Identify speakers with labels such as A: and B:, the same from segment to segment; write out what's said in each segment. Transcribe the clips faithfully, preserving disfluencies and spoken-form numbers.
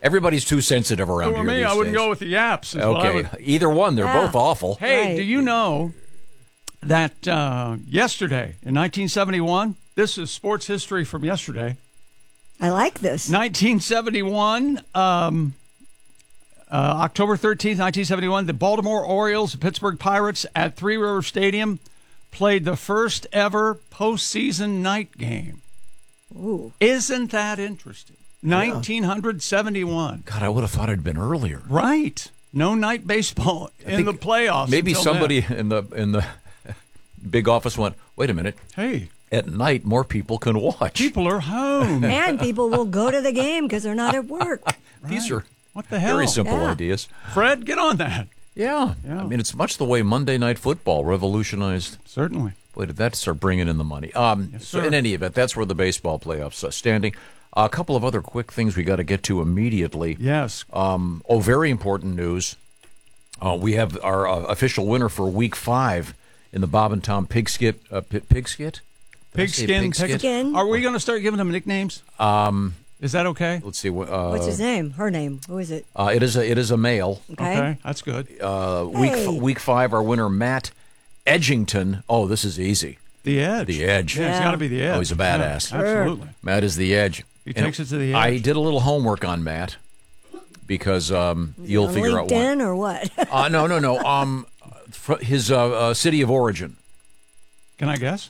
A: Everybody's too sensitive around
B: For
A: here
B: me,
A: these
B: I wouldn't
A: days.
B: go with the Yaps. is what I
A: Okay,
B: would-
A: either one. They're
C: Yeah.
A: both awful.
B: Hey,
C: Right.
B: do you know that uh, yesterday, in nineteen seventy-one, this is sports history from yesterday.
C: I like this.
B: nineteen seventy-one, um, uh, October thirteenth, nineteen seventy-one, the Baltimore Orioles and Pittsburgh Pirates at Three River Stadium played the first ever postseason night game.
C: Ooh.
B: Isn't that interesting? nineteen seventy-one.
A: God, I would have thought it'd been earlier.
B: Right. No night baseball in the
A: think
B: playoffs.
A: Maybe
B: until
A: somebody
B: then.
A: in the in the big office went, wait a minute.
B: Hey,
A: At night, more people can watch.
B: people are home.
C: And people will go to the game because they're not at work.
A: These are
B: What the hell?
A: very simple
C: Yeah.
A: ideas.
B: Fred, get on that.
A: Yeah.
B: Yeah.
A: I mean, it's much the way Monday Night Football revolutionized.
B: Certainly.
A: Boy, did that start bringing in the money. Um,
B: Yes,
A: so
B: sir.
A: in any event, that's where the baseball playoffs are standing. a couple of other quick things we got to get to immediately.
B: Yes.
A: Um, oh, very important news. Uh, we have our uh, official winner for Week Five in the Bob and Tom Pigskit. Uh, P- Pigskit. Did I say
B: Pigskin.
A: Pigskit?
C: Pigskin.
B: Are we going to start giving them nicknames?
A: Um,
B: Is that okay?
A: let's see. wh- Uh,
C: What's his name? Her name? Who is it?
A: Uh, it is a it is a male.
C: Okay.
B: That's good.
A: Uh, week f-
C: Hey.
A: week five, our winner Matt Edgington. Oh, this is easy.
B: The Edge.
A: The Edge.
B: Yeah, it's
C: Yeah.
B: got to be the Edge.
A: Oh, he's a badass.
B: Yeah, absolutely.
A: Matt is the Edge.
B: He
A: And
B: takes it to the
A: I
B: edge.
A: did a little homework on Matt because um, you'll
C: On
A: figure out why.
C: LinkedIn or what?
A: Uh, no, no, no. Um, fr- his uh, uh, city of origin.
B: Can I guess?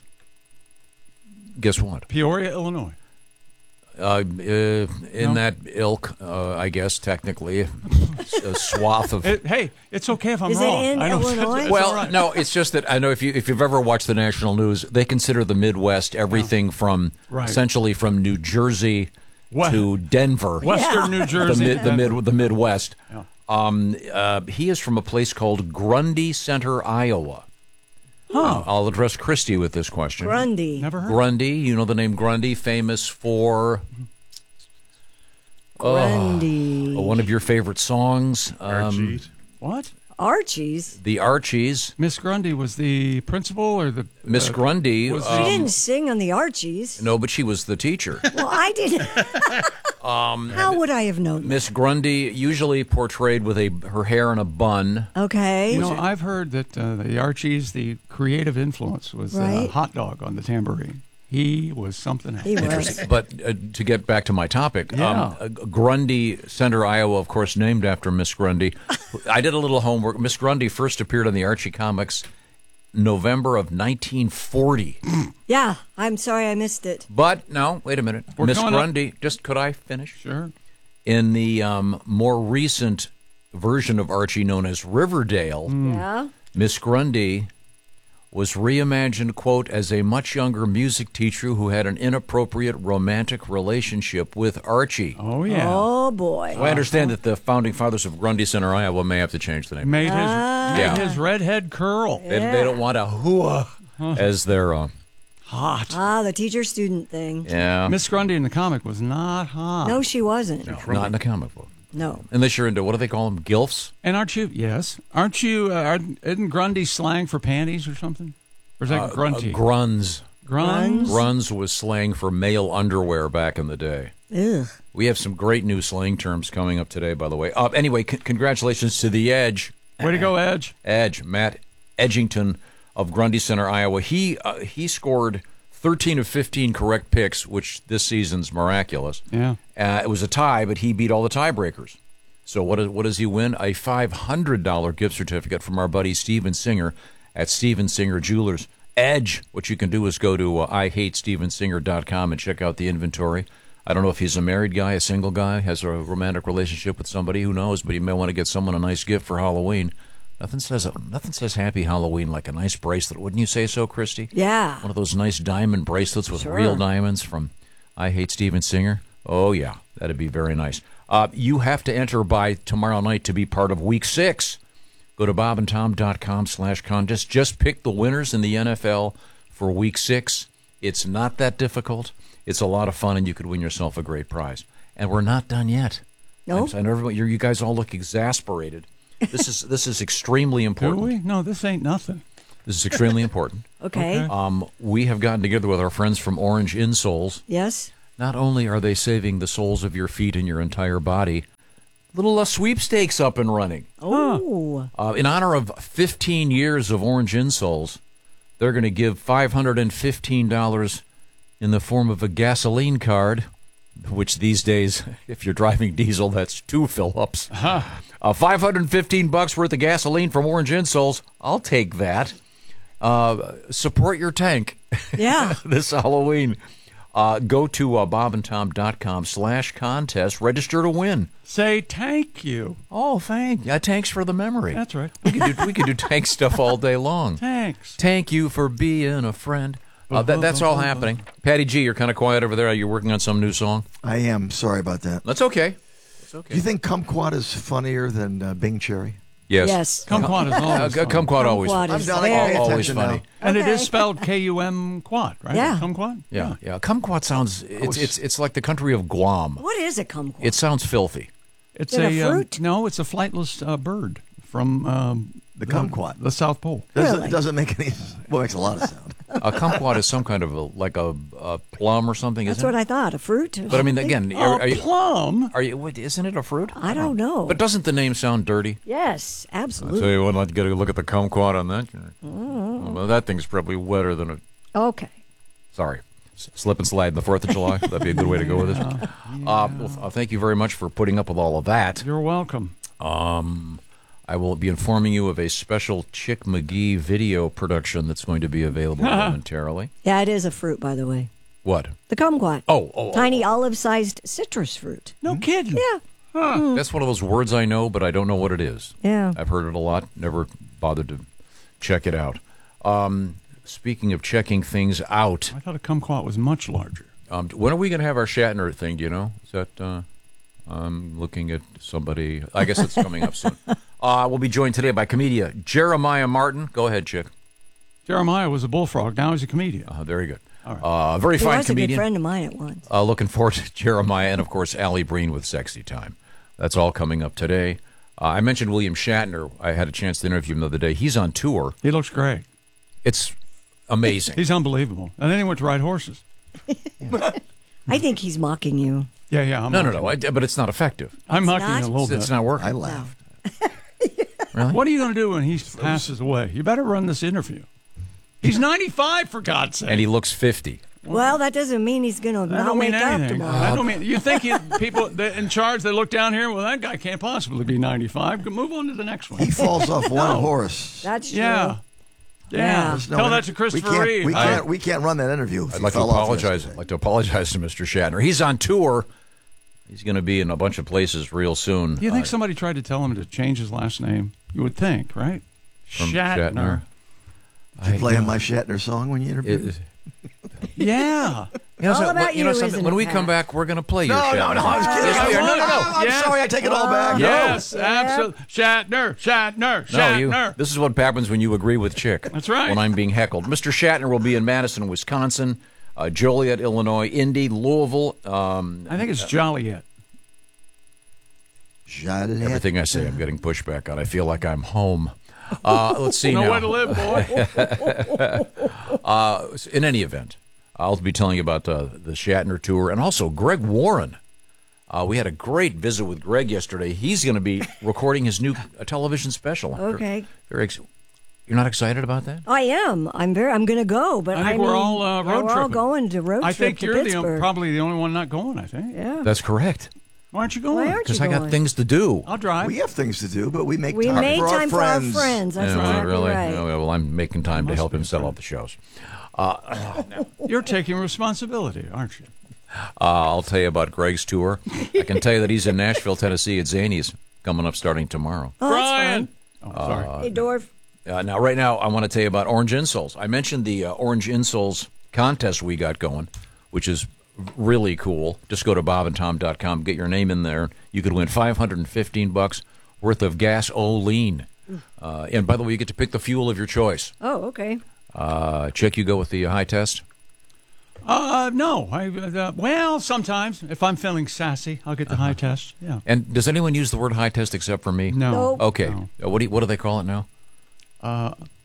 A: Guess what?
B: Peoria, Illinois.
A: Uh, uh, in
B: No.
A: that ilk, uh, I guess technically, a swath of.
B: It, hey, it's okay if I'm
C: Is it
B: wrong.
C: in
B: I don't-
C: Illinois?
B: it's
A: Well,
B: all right.
A: no, it's just that I know if you if you've ever watched the national news, they consider the Midwest everything from
B: Right.
A: essentially from New Jersey
B: What?
A: to Denver,
B: Western New
A: the
B: Jersey.
A: mid the mid the Midwest.
B: Yeah.
A: Um, uh, he is from a place called Grundy Center, Iowa. Uh, I'll address Christy with this question.
C: Grundy.
B: Never heard.
A: Grundy, you know the name Grundy, famous for
C: Grundy.
A: uh, one of your favorite songs, um,
B: What?
C: Archie's.
A: the Archies.
B: Miss Grundy was the principal or the
A: Miss
B: uh,
A: Grundy.
B: was
C: She
A: um,
C: didn't sing on the Archies.
A: no, but she was the teacher.
C: Well, I didn't.
A: Um,
C: How would I have known?
A: Miss Grundy, usually portrayed with a her hair in a bun.
C: Okay.
B: You know, I've heard that uh, the Archies, the creative influence was uh,
C: Right.
B: hot dog on the tambourine. He was something else.
C: He was.
A: Interesting. But uh, to get back to my topic,
B: Yeah.
A: um, uh, Grundy Center, Iowa, of course, named after Miss Grundy. I did a little homework. Miss Grundy first appeared on the Archie comics November of nineteen forty.
C: Yeah, I'm sorry I missed it.
A: But no, wait a minute.
B: We're
A: Miss
B: coming up-
A: Grundy, just could I finish?
B: Sure.
A: In the um, more recent version of Archie known as Riverdale,
C: Yeah.
A: Miss Grundy was reimagined, quote, as a much younger music teacher who had an inappropriate romantic relationship with Archie.
B: Oh, yeah.
C: Oh boy.
A: Well, I understand that the founding fathers of Grundy Center, Iowa may have to change the name.
B: Made his,
C: Ah.
B: made
A: Yeah.
B: his redhead curl.
A: They, they don't want a hooah as their, uh,
B: Hot.
C: Ah, the teacher-student thing.
A: yeah,
B: Miss Grundy in the comic was not hot.
C: No, she wasn't.
A: not in the comic book.
C: No.
A: Unless you're into, what do they call them, gilfs?
B: And aren't you, yes, aren't you, uh, aren't- isn't Grundy slang for panties or something? Or is that
A: Uh,
B: grunty?
A: uh, gruns.
B: Gruns?
A: Gruns was slang for male underwear back in the day.
C: Ugh.
A: We have some great new slang terms coming up today, by the way. Uh, anyway, c- congratulations to the Edge.
B: Way to go, Edge.
A: Edge, Matt Edgington of Grundy Center, Iowa. He uh, he scored thirteen of fifteen correct picks, which this season's miraculous.
B: Yeah.
A: Uh, it was a tie, but he beat all the tiebreakers. So what, is, what does he win? A five hundred dollars gift certificate from our buddy Steven Singer at Steven Singer Jewelers. Edge, what you can do is go to uh, I hate steven singer dot com and check out the inventory. I don't know if he's a married guy, a single guy, has a romantic relationship with somebody, who knows, but he may want to get someone a nice gift for Halloween. Nothing says nothing says Happy Halloween like a nice bracelet. Wouldn't you say so, Christy?
C: Yeah.
A: One of those nice diamond bracelets with
C: Sure.
A: real diamonds from I Hate Steven Singer. Oh, yeah, that'd be very nice. Uh, you have to enter by tomorrow night to be part of Week Six. Go to bob and tom dot com slash contest. Just pick the winners in the N F L for Week Six. It's not that difficult. It's a lot of fun, and you could win yourself a great prize. And we're not done yet.
C: No?
A: I know everyone, you you guys all look exasperated. This is this is extremely
B: Do
A: important.
B: we? No, this ain't nothing.
A: This is extremely important.
C: Okay.
B: Okay.
A: Um, we have gotten together with our friends from Orange Insoles.
C: Yes.
A: Not only are they saving the soles of your feet and your entire body, little uh, sweepstakes up and running.
C: Oh.
A: Uh, in honor of fifteen years of Orange Insoles, they're going to give five hundred fifteen dollars in the form of a gasoline card, which these days, if you're driving diesel, that's two fill-ups.
B: Huh.
A: Uh, five hundred fifteen bucks worth of gasoline from Orange Insoles. I'll take that. Uh, support your tank.
C: Yeah.
A: This Halloween. Uh, go to uh, bobandtom.com slash contest. Register to win.
B: Say thank you.
A: Oh, thank yeah, thanks for the memory.
B: That's right.
A: We could do we could do tank stuff all day long.
B: Thanks.
A: Thank you for being a friend. Uh, that, that's all happening. Patty G, you're kind of quiet over there. Are you working on some new song?
D: I am. Sorry about that.
A: That's okay. That's okay.
D: Do you think Kumquat is funnier than uh, Bing Cherry?
A: Yes.
C: Yes.
B: Kumquat is
A: Uh,
B: always funny.
A: kumquat always.
C: Kumquat
D: I'm
C: is
D: down. I
C: very-
D: pay
A: Always
D: attention
A: funny.
D: now.
B: And it
C: Okay.
B: is spelled K U M quat, right?
C: Yeah.
B: Kumquat?
A: Yeah, yeah. Kumquat sounds. It's it's it's like the country of Guam.
C: What is a kumquat?
A: It sounds filthy.
B: It's
C: Is it a
B: um,
C: fruit?
B: no, it's a flightless uh, bird from um,
D: The kumquat.
B: the South Pole.
D: Doesn't,
C: Really?
D: doesn't make any. Well, it makes a lot of sound.
A: A kumquat is some kind of a, like a, a plum or something,
C: That's
A: isn't
C: what
A: it?
C: I thought. A fruit?
A: But I mean, again,
B: Oh,
A: are, are you?
B: plum.
A: Are you? Wait, isn't it a fruit?
C: I don't know.
A: But doesn't the name sound dirty?
C: Yes,
A: I'll
C: absolutely.
A: tell you what, let's get a look at the kumquat on that. Well, that thing's probably wetter than a.
C: Okay.
A: Sorry. S- Slip and slide in the fourth of July. That'd be a good way to go with it. Uh, well, uh, thank you very much for putting up with all of that.
B: You're welcome.
A: Um, I will be informing you of a special Chick McGee video production that's going to be available momentarily.
C: Yeah, it is a fruit, by the way.
A: What?
C: The kumquat.
A: Oh, oh, oh,
C: Tiny olive-sized citrus fruit.
B: No kidding.
C: Yeah.
A: That's one of those words I know, but I don't know what it is.
C: Yeah.
A: I've heard it a lot, never bothered to check it out. Um, speaking of checking things out,
B: I thought a kumquat was much larger.
A: um, when are we going to have our Shatner thing? Do you know? Is that? Uh, I'm looking at somebody. I guess it's coming up soon. Uh, we'll be joined today by comedian Jeremiah Martin. Go ahead, Chick.
B: Jeremiah was a bullfrog. Now he's a comedian.
A: Uh, very good.
B: All right.
A: Uh, very
C: He
A: fine
C: was a good
A: comedian.
C: friend of mine at once.
A: Uh, looking forward to Jeremiah and, of course, Allie Breen with Sexy Time. That's all coming up today. Uh, I mentioned William Shatner. I had a chance to interview him the other day. He's on tour.
B: He looks great.
A: It's amazing.
B: He's unbelievable. And then he went to ride horses.
C: I think he's mocking you.
B: Yeah, yeah. I'm
A: no, no,
B: mocking.
A: no. I, but it's not effective.
B: I'm
C: It's
B: mocking
C: not?
B: you a little
A: It's,
B: bit.
A: it's not working.
D: I laughed.
A: Really?
B: What are you going to do when he passes away? You better run this interview. He's ninety-five, for God's sake.
A: And he looks fifty.
C: Well, that doesn't mean he's going to
B: That
C: not
B: don't
C: wake
B: mean
C: up
B: anything.
C: tomorrow.
B: That don't mean you think he, people that in charge. They look down here. Well, that guy can't possibly be ninety-five. Move on to the next one.
D: He falls off one horse.
C: That's true.
B: Yeah, yeah.
C: Yeah.
D: There's no
B: Tell
D: inter-
B: that to Christopher
D: we can't,
B: Reeve.
D: We
B: I-
D: can't, we can't run that interview. if
A: I'd
D: he
A: like to
D: fell off
A: apologize.
D: yesterday.
A: I'd like to apologize to Mister Shatner. He's on tour. He's going to be in a bunch of places real soon.
B: Do you think
A: Uh,
B: somebody tried to tell him to change his last name? You would think, right?
A: From
B: Shatner.
A: Shatner.
D: Did you
A: I-
D: play on my Shatner song when you interviewed?
A: It-
B: Yeah.
A: You know,
C: All
A: so-
C: about
A: you know
C: you,
A: something?
C: isn't
A: When
C: it,
A: we
C: Pat?
A: come back, we're going to play your
D: No,
A: Shatner.
D: no, no, I was kidding.
A: Yes, we are. No, no, no.
D: I'm
B: Yes.
D: sorry, I take it all back.
B: Yes,
C: No.
B: absolutely. Shatner, Shatner,
A: No,
B: Shatner.
A: you. This is what happens when you agree with Chick.
B: That's right.
A: When I'm being heckled. Mister Shatner will be in Madison, Wisconsin, uh, Joliet, Illinois, Indy, Louisville. Um,
B: I think it's Joliet.
D: Joliet.
A: everything I say, I'm getting pushback on. I feel like I'm home. Uh, let's see
B: No
A: now.
B: way to live, boy.
A: Uh, in any event, I'll be telling you about uh, the Shatner tour and also Greg Warren. Uh, we had a great visit with Greg yesterday. He's going to be recording his new uh, television special.
C: Okay.
A: Very ex- You're not excited about that?
C: I am. I'm very. I'm going to go, but
B: I
C: I,
B: think
C: mean,
B: we're all uh,
C: yeah,
B: road
C: we're all
B: tripping.
C: going to road
B: I
C: trip
B: think
C: to
B: you're the
C: Pittsburgh.
B: on- probably the only one not going. I think.
C: Yeah.
A: That's correct.
B: Why aren't you going?
C: Why aren't
A: Because
C: you
A: I got
C: going?
A: things to do.
B: I'll drive.
D: We have things to do, but we make
C: We
D: time
C: made
D: for
C: time
D: our
C: for our
D: friends.
C: friends. That's
A: Yeah,
C: exactly
A: really?
C: right.
A: Oh, well, I'm making time to
B: Must
A: help
B: be
A: him sell
B: right.
A: out the shows.
B: You're taking responsibility, aren't you?
A: Uh, I'll tell you about Greg's tour. I can tell you that he's in Nashville, Tennessee at Zany's coming up starting tomorrow.
C: Oh, that's
B: Brian.
C: fun.
B: Oh, sorry.
C: Hey, Dorf.
A: Uh, now, right now, I want to tell you about Orange Insoles. I mentioned the uh, Orange Insoles contest we got going, which is really cool. Just go to bob and tom dot com, get your name in there. You could win five hundred fifteen bucks worth of gasoline. Uh, and by the way, you get to pick the fuel of your choice.
C: Oh, okay.
A: Uh, Chick, you go with the uh, high test?
B: Uh, no. I, uh, well, sometimes if I'm feeling sassy, I'll get the high test. Yeah.
A: And does anyone use the word high test except for me?
B: No.
C: Nope.
A: Okay.
B: No.
A: Uh, What do you, what do they call it now?
B: Uh,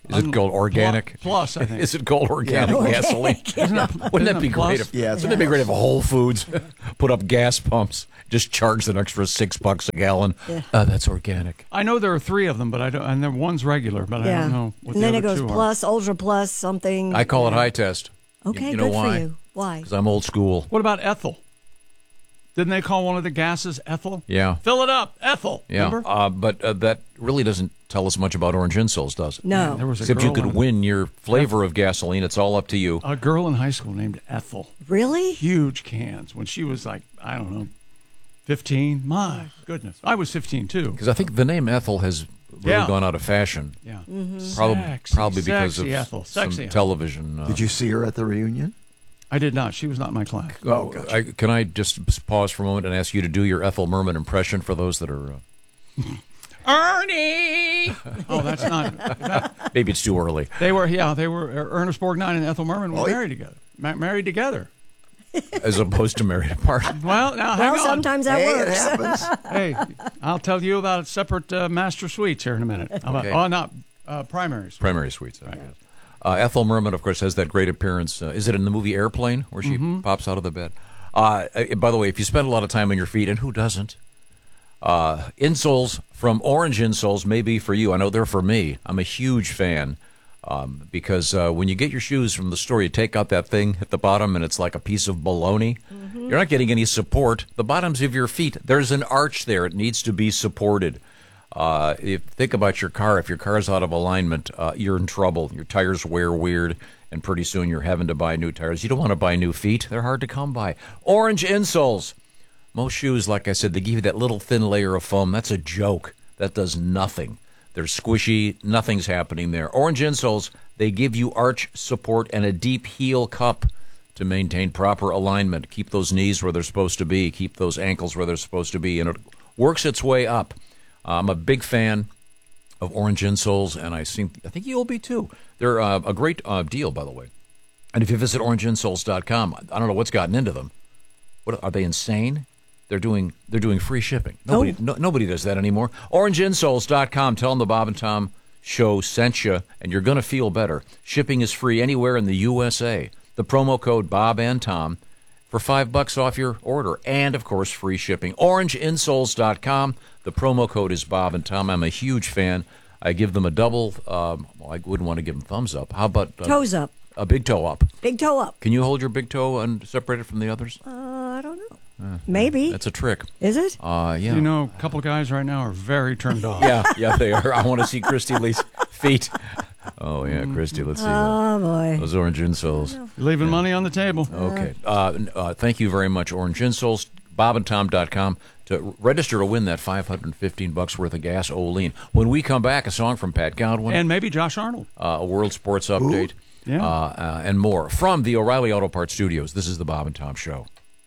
A: Is it called organic?
B: Plus, I think.
A: Is it called organic gasoline?
B: Isn't that-
A: Wouldn't
B: isn't
A: that be
B: it plus?
A: great? If,
D: Yeah, it's
A: wouldn't that be great if Whole Foods put up gas pumps, just charged an extra six bucks a gallon?
C: Yeah.
A: Uh, that's organic.
B: I know there are three of them, but I don't, and then one's regular, but I
C: Yeah.
B: don't know what
C: And
B: the
C: then
B: other
C: it goes
B: two are.
C: plus, ultra plus, something.
A: I call it high test.
C: Okay,
A: you, you know
C: good
A: why?
C: for you. Why?
A: Because I'm old school.
B: What about ethyl? Didn't they call one of the gases ethyl?
A: Yeah.
B: Fill it up, ethyl.
A: Yeah,
B: Remember?
A: uh, but uh, that really doesn't tell us much about orange insoles, does it?
C: No.
B: There was a
A: Except
B: girl
A: you could
B: in,
A: win your flavor of gasoline. It's all up to you.
B: a girl in high school named Ethel.
C: Really?
B: Huge cans when she was like, I don't know, fifteen. My goodness. I was fifteen too.
A: Because I think the name Ethel has really
B: Yeah.
A: gone out of fashion.
B: Yeah.
A: Probably,
B: Sexy,
A: probably because
B: sexy
A: of
B: Ethel,
A: some
B: sexy Ethel.
A: television. Uh,
D: Did you see her at the reunion?
B: I did not. She was not in my class.
A: Oh, gotcha. I, can I just pause for a moment and ask you to do your Ethel Merman impression for those that are... Uh,
B: Ernie! Oh, that's not. That,
A: maybe it's too early.
B: they were, yeah, they were. uh, Ernest Borgnine and Ethel Merman were
D: Oh, yeah.
B: married together. Ma- married together.
A: As opposed to married apart.
B: Well, now hang
C: Well,
B: on.
C: sometimes that
D: Hey, it
C: works.
D: happens.
B: Hey, I'll tell you about separate uh, master suites here in a minute. How about,
A: Okay.
B: Oh, not uh, primaries.
A: Primary suites, I guess. Uh, Ethel Merman, of course, has that great appearance. Uh, is it in the movie Airplane where she pops out of the bed? Uh, uh, by the way, if you spend a lot of time on your feet, and who doesn't, uh, insoles from Orange Insoles may be for you. I know they're for me. I'm a huge fan um, because uh, when you get your shoes from the store, you take out that thing at the bottom, and it's like a piece of bologna. You're not getting any support. The bottoms of your feet, there's an arch there. It needs to be supported. Uh, if think about your car, if your car's out of alignment, uh, you're in trouble. Your tires wear weird, and pretty soon you're having to buy new tires. You don't want to buy new feet; they're hard to come by. Orange Insoles. Most shoes, like I said, they give you that little thin layer of foam. That's a joke. That does nothing. They're squishy. Nothing's happening there. Orange Insoles, they give you arch support and a deep heel cup to maintain proper alignment. Keep those knees where they're supposed to be. Keep those ankles where they're supposed to be, and it works its way up. I'm a big fan of Orange Insoles, and I think I think you'll be too. They're uh, a great uh, deal, by the way. And if you visit orange insoles dot com, I don't know what's gotten into them. What are they insane? They're doing they're doing free shipping. Nobody
C: Oh.
A: no, nobody does that anymore. orange insoles dot com. Tell them the Bob and Tom Show sent you, and you're going to feel better. Shipping is free anywhere in the U S A. The promo code Bob and Tom for five bucks off your order, and of course free shipping. orange insoles dot com. The promo code is Bob and Tom. I'm a huge fan. I give them a double. Um, well, I wouldn't want to give them thumbs up. How about uh,
C: Toes up.
A: a big toe up?
C: Big toe up.
A: Can you hold your big toe and separate it from the others?
C: Uh, I don't know. Maybe.
A: That's a trick.
C: Is it?
A: Uh, yeah.
B: You know, a couple of guys right now are very turned off.
A: yeah, yeah, they are. I want to see Christy Lee's feet. Oh yeah, Christy. Let's see. that.
C: Oh, boy.
A: Those orange insoles.
B: Leaving money on the table.
A: Okay. Uh, n- uh, thank you very much, Orange Insoles. bob and tom dot com to register to win that five hundred fifteen bucks worth of gas Olean. When we come back, a song from Pat Godwin,
B: And maybe Josh Arnold.
A: uh, a World Sports Update,
B: Yeah.
A: uh, uh, and more from the O'Reilly Auto Parts Studios. This is the Bob and Tom Show.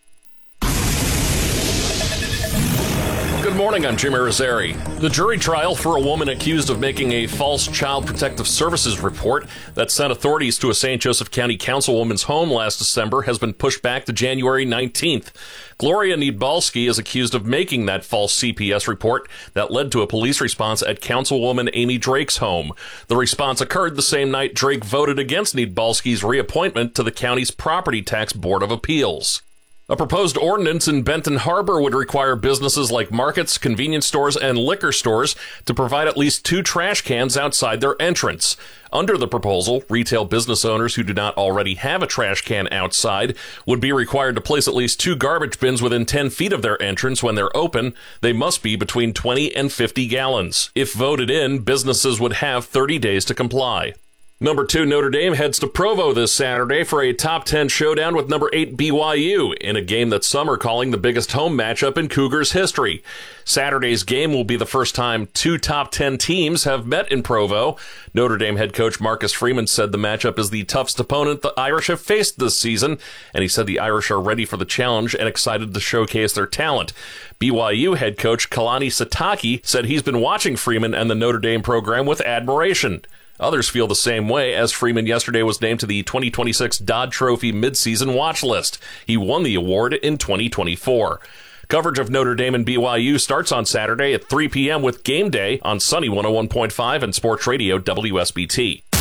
E: Good morning, I'm Jim Irizarry. The jury trial for a woman accused of making a false Child Protective Services report that sent authorities to a Saint Joseph County councilwoman's home last December has been pushed back to January nineteenth. Gloria Niedbalski is accused of making that false C P S report that led to a police response at Councilwoman Amy Drake's home. The response occurred the same night Drake voted against Niedbalski's reappointment to the county's Property Tax Board of Appeals. A proposed ordinance in Benton Harbor would require businesses like markets, convenience stores, and liquor stores to provide at least two trash cans outside their entrance. Under the proposal, retail business owners who do not already have a trash can outside would be required to place at least two garbage bins within ten feet of their entrance when they're open. They must be between twenty and fifty gallons. If voted in, businesses would have thirty days to comply. Number two, Notre Dame heads to Provo this Saturday for a top ten showdown with number eight B Y U in a game that some are calling the biggest home matchup in Cougars history. Saturday's game will be the first time two top ten teams have met in Provo. Notre Dame head coach Marcus Freeman said the matchup is the toughest opponent the Irish have faced this season, and he said the Irish are ready for the challenge and excited to showcase their talent. B Y U head coach Kalani Sitake said he's been watching Freeman and the Notre Dame program with admiration. Others feel the same way, as Freeman yesterday was named to the twenty twenty-six Dodd Trophy midseason watch list. He won the award in twenty twenty-four. Coverage of Notre Dame and B Y U starts on Saturday at three p.m. with Game Day on Sunny one oh one point five and Sports Radio W S B T.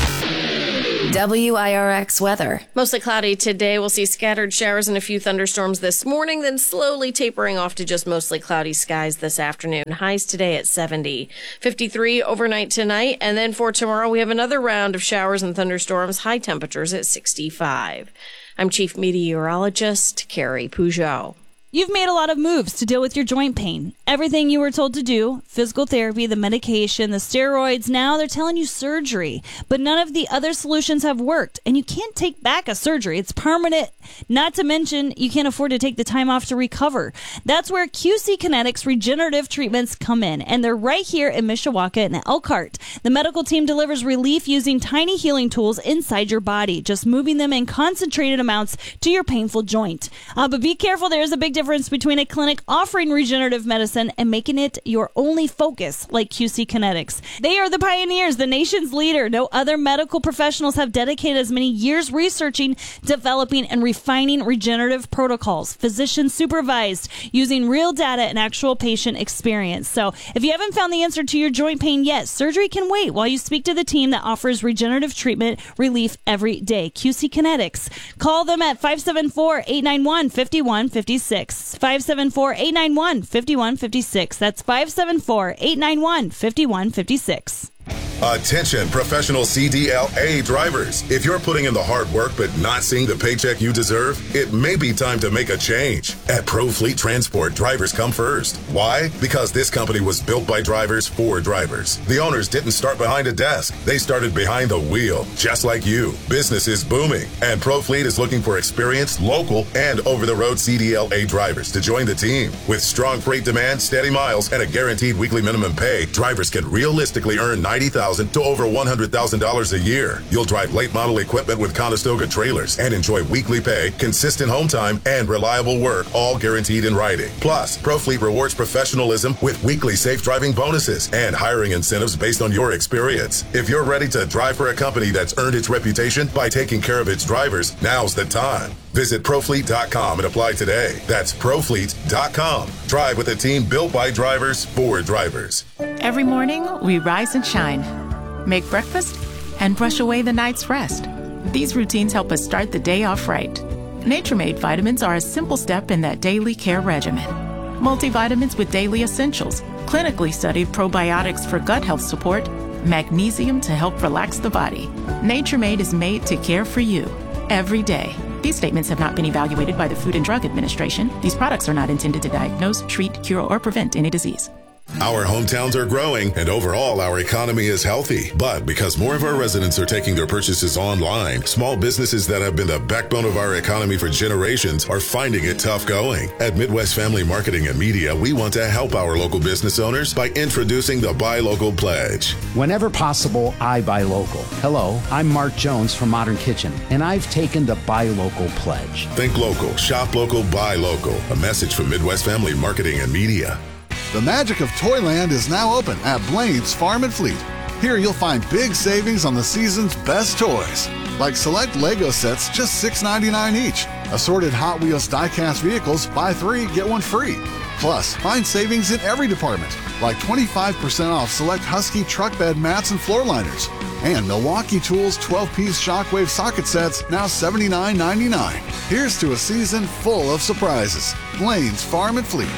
F: W I R X weather.
G: Mostly cloudy today. We'll see scattered showers and a few thunderstorms this morning, then slowly tapering off to just mostly cloudy skies this afternoon. Highs today at seventy. fifty-three overnight tonight, and then for tomorrow we have another round of showers and thunderstorms. High temperatures at sixty-five. I'm Chief Meteorologist Carrie Peugeot.
H: You've made a lot of moves to deal with your joint pain. Everything you were told to do, physical therapy, the medication, the steroids, now they're telling you surgery. But none of the other solutions have worked, and you can't take back a surgery. It's permanent. Not to mention, you can't afford to take the time off to recover. That's where Q C Kinetics regenerative treatments come in, and they're right here in Mishawaka and Elkhart. The medical team delivers relief using tiny healing tools inside your body, just moving them in concentrated amounts to your painful joint. Uh, but be careful, there's a big difference between a clinic offering regenerative medicine and making it your only focus, like Q C Kinetics. They are the pioneers, the nation's leader. No other medical professionals have dedicated as many years researching, developing, and refining regenerative protocols, physician supervised, using real data and actual patient experience. So if you haven't found the answer to your joint pain yet, surgery can wait while you speak to the team that offers regenerative treatment relief every day. Q C Kinetics. Call them at five seven four, eight nine one, five one five six. five seven four, eight nine one, five one five six. That's five seven four, eight nine one, five one five six.
I: Attention, professional C D L A drivers. If you're putting in the hard work but not seeing the paycheck you deserve, it may be time to make a change. At ProFleet Transport, drivers come first. Why? Because this company was built by drivers for drivers. The owners didn't start behind a desk. They started behind the wheel, just like you. Business is booming, and ProFleet is looking for experienced, local, and over-the-road C D L A drivers to join the team. With strong freight demand, steady miles, and a guaranteed weekly minimum pay, drivers can realistically earn ninety thousand dollars to over one hundred thousand dollars a year. You'll drive late model equipment with Conestoga trailers and enjoy weekly pay, consistent home time, and reliable work, all guaranteed in writing. Plus, ProFleet rewards professionalism with weekly safe driving bonuses and hiring incentives based on your experience. If you're ready to drive for a company that's earned its reputation by taking care of its drivers, now's the time. Visit Profleet dot com and apply today. That's Profleet dot com. Drive with a team built by drivers for drivers.
J: Every morning, we rise and shine, make breakfast, and brush away the night's rest. These routines help us start the day off right. Nature-Made vitamins are a simple step in that daily care regimen. Multivitamins with daily essentials, clinically studied probiotics for gut health support, magnesium to help relax the body. Nature-Made is made to care for you every day. These statements have not been evaluated by the Food and Drug Administration. These products are not intended to diagnose, treat, cure, or prevent any disease.
I: Our hometowns are growing, and overall, our economy is healthy. But because more of our residents are taking their purchases online, small businesses that have been the backbone of our economy for generations are finding it tough going. At Midwest Family Marketing and Media, we want to help our local business owners by introducing the Buy Local Pledge.
K: Whenever possible, I buy local. Hello, I'm Mark Jones from Modern Kitchen, and I've taken the Buy Local Pledge.
I: Think local, shop local, buy local. A message from Midwest Family Marketing and Media.
L: The magic of Toyland is now open at Blaine's Farm and Fleet. Here you'll find big savings on the season's best toys, like select Lego sets just six ninety-nine each. Assorted Hot Wheels die-cast vehicles, buy three, get one free. Plus, find savings in every department, like twenty-five percent off select Husky truck bed mats and floor liners. And Milwaukee Tools twelve-piece Shockwave socket sets, now seventy-nine ninety-nine. Here's to a season full of surprises. Blaine's Farm and Fleet.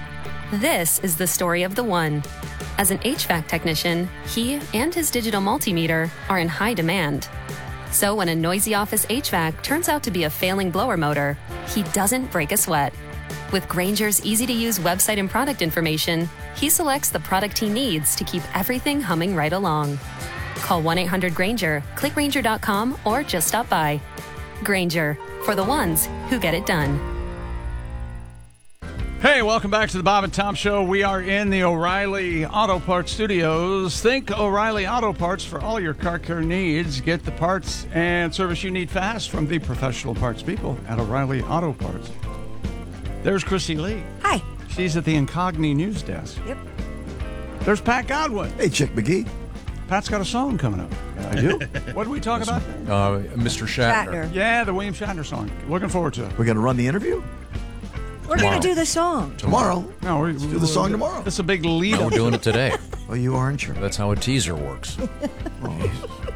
M: This is the story of the one. As an H V A C technician, he and his digital multimeter are in high demand. So when a noisy office H V A C turns out to be a failing blower motor, he doesn't break a sweat. With Grainger's easy-to-use website and product information, he selects the product he needs to keep everything humming right along. Call one eight hundred Grainger, click Grainger dot com, or just stop by. Grainger, for the ones who get it done.
B: Hey, welcome back to the Bob and Tom Show. We are in the O'Reilly Auto Parts Studios. Think O'Reilly Auto Parts for all your car care needs. Get the parts and service you need fast from the professional parts people at O'Reilly Auto Parts. There's Christy Lee.
C: Hi.
B: She's at the Incogni News Desk.
C: Yep.
B: There's Pat Godwin.
D: Hey, Chick McGee.
B: Pat's got a song coming up.
D: I do.
B: What did we talk about?
A: Uh, Mister Shatner.
C: Shatner.
B: Yeah, the William Shatner song. Looking forward to it.
D: We're going to run the interview?
C: We're going to do the song.
D: Tomorrow.
B: No, we,
D: Let's do the song tomorrow.
B: That's a big lead
A: No,
B: up.
A: we're doing it today.
D: Oh, you aren't sure.
A: That's how a teaser works.
D: Oh.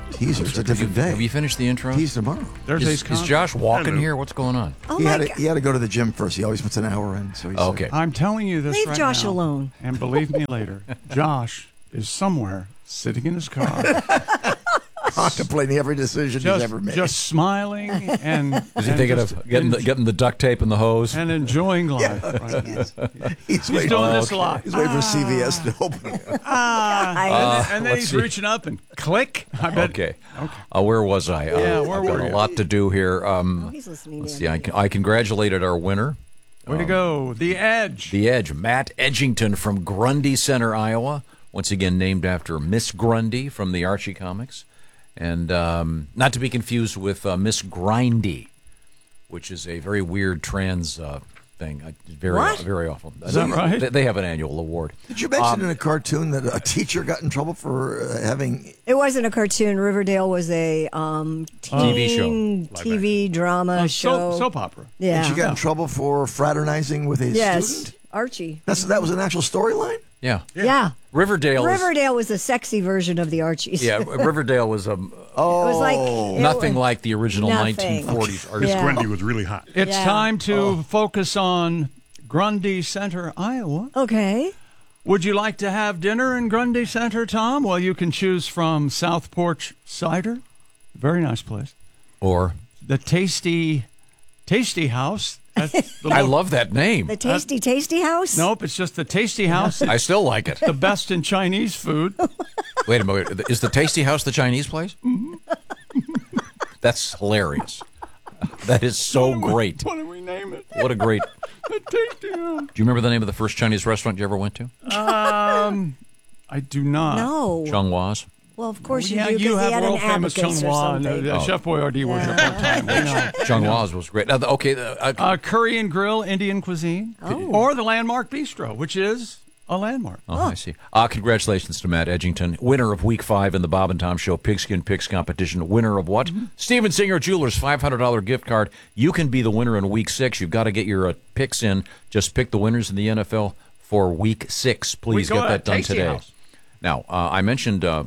D: Teaser. It's a different day.
A: Have you finished the intro?
D: Tease tomorrow.
B: There's
A: Is,
B: Ace
A: is Josh walking
B: Hello.
A: here? What's going on?
C: Oh
D: he,
C: my
D: had to,
C: God.
D: he had to go to the gym first. He always puts an hour in. So he's
A: Okay.
D: like,
B: I'm telling you this
C: Leave
B: right
C: Josh
B: now,
C: alone.
B: and believe me later, Josh is somewhere sitting in his car,
D: contemplating every decision
B: just,
D: he's ever made.
B: just smiling and
A: Is he
B: and
A: thinking
B: just
A: of getting the,
B: en-
A: getting the duct tape and the hose?
B: and enjoying life.
D: Yeah.
B: Right now.
D: he's,
B: He's
D: waiting,
B: doing this
A: okay.
B: a lot.
D: he's waiting for C V S to open.
B: Ah,
C: I-
B: and then, and then
A: let's
B: he's
A: see.
B: reaching up and click. I bet.
A: Okay.
B: Okay.
A: Uh, where was I? Uh,
B: Yeah, where
A: I've got
B: were
A: a
B: you?
A: lot to do here. Um,
C: Oh, he's listening
A: let's
C: to
A: see. I,
C: Andy.
A: I congratulated our winner,
B: Way to go, the Edge.
A: The Edge, Matt Edgington from Grundy Center, Iowa. Once again, named after Miss Grundy from the Archie comics. And um, not to be confused with uh, Miss Grindy, which is a very weird trans uh, thing. I, very,
C: What?
A: very awful.
B: Is that right?
A: They, they have an annual award.
D: Did you mention
A: Um,
D: in a cartoon that a teacher got in trouble for uh, having...
C: It wasn't a cartoon. Riverdale was a um, teen
A: T V show.
C: T V drama
B: Uh,
C: show.
B: soap, soap opera.
C: Yeah.
D: Did she get in trouble for fraternizing with a
C: yes.
D: student?
C: Archie.
D: That's, that was an actual storyline?
A: Yeah.
C: Yeah.
A: Riverdale. is-
C: Riverdale was a sexy version of the Archies.
A: Yeah, Riverdale was um,
D: Oh.
C: It was like it
A: nothing
C: was-
A: like the original
C: nothing.
A: nineteen forties Archie.
C: Miss Yeah.
N: Grundy was really hot.
B: It's
C: Yeah.
B: time to focus on Grundy Center, Iowa.
C: Okay.
B: Would you like to have dinner in Grundy Center, Tom? Well, you can choose from South Porch Cider, very nice place.
A: Or
B: The Tasty, Tasty House. That's the
A: I
B: lo-
A: love that name.
C: The Tasty Tasty House?
B: Nope, it's just the Tasty House.
A: I still like it.
B: The best in Chinese food.
A: Wait a minute. Is the Tasty House the Chinese place? That's hilarious. That is so great.
B: What do we name it?
A: What a great.
B: The Tasty House.
A: Do you remember the name of the first Chinese restaurant you ever went to?
B: Um, I do not.
C: No.
A: Chung Wa's.
C: Well, of course you
B: yeah,
C: do,
B: you
C: because he
B: have
C: had an
B: world famous
C: abacus
B: Chung
C: or
B: Wa. and,
C: something.
B: uh,
A: Oh.
B: Chef Boyardee was
C: Yeah.
B: your one time. We know.
A: Chung Wa's was great. Now, the- okay, the, uh,
B: Uh, Curry and Grill Indian cuisine,
C: Oh.
B: or the Landmark Bistro, which is a landmark.
A: oh, I see. Uh, congratulations to Matt Edgington, winner of Week Five in the Bob and Tom Show Pigskin Picks competition. Winner of what? Steven Singer Jewelers five hundred dollars gift card. You can be the winner in Week Six. You've got to get your uh, picks in. Just pick the winners in the N F L for Week Six. Please
B: We
A: get
B: go
A: that
B: to
A: done
B: Tasty
A: today.
B: House.
A: Now, uh, I mentioned uh,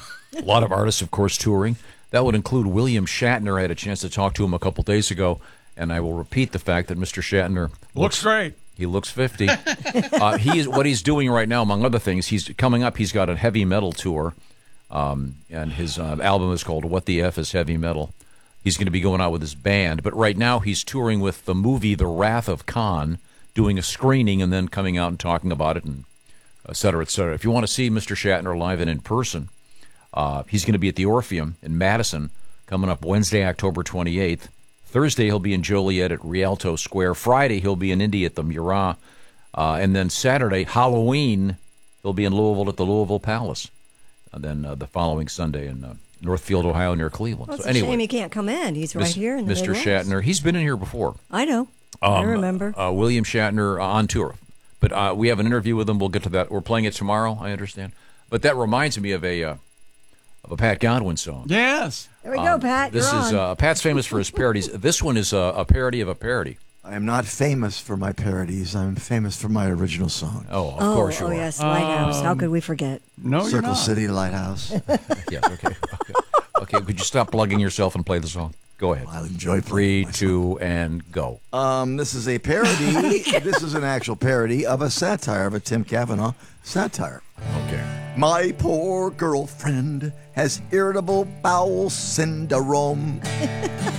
A: a lot of artists, of course, touring. That would include William Shatner. I had a chance to talk to him a couple days ago, and I will repeat the fact that Mister Shatner
B: Looks great.
A: He looks fifty. uh, he is what he's doing right now, among other things. He's coming up. He's got a heavy metal tour, um, and his uh, album is called "What the F Is Heavy Metal." He's going to be going out with his band, but right now he's touring with the movie The Wrath of Khan, doing a screening and then coming out and talking about it, and et cetera, et cetera. If you want to see Mister Shatner live and in person, uh, he's going to be at the Orpheum in Madison coming up Wednesday, October twenty-eighth. Thursday, he'll be in Joliet at Rialto Square. Friday, he'll be in Indy at the Murat. Uh, and then Saturday, Halloween, he'll be in Louisville at the Louisville Palace. And then uh, the following Sunday in uh, Northfield, Ohio, near Cleveland.
C: Well, it's
A: so
C: a
A: anyway,
C: shame he can't come in. He's right
A: Mis-
C: here in the
A: Mister
C: Midwest.
A: Shatner, he's been in here before.
C: I know. I remember.
A: Uh, William Shatner uh, on tour. But uh, we have an interview with him. We'll get to that. We're playing it tomorrow, I understand. But that reminds me of a uh, of a Pat Godwin song.
B: Yes.
C: There we go, Pat.
A: This
C: You're
A: is
C: on.
A: uh, Pat's famous for his parodies. This one is a, a parody of a parody.
D: I am not famous for my parodies. I'm famous for my original song.
A: Oh, of
C: oh,
A: course you
C: oh
A: are.
C: yes, Lighthouse. How
B: Um,
C: could we forget?
B: No, you're
D: Circle
B: not.
D: City Lighthouse.
A: Yes, okay. okay. Okay, could you stop plugging yourself and play the song? Go ahead.
D: I'll enjoy
A: Three,
D: playing my
A: two, and go.
D: Um, this is a parody. This is an actual parody of a satire, of a Tim Cavanaugh satire.
A: Okay.
D: My poor girlfriend has irritable bowel syndrome.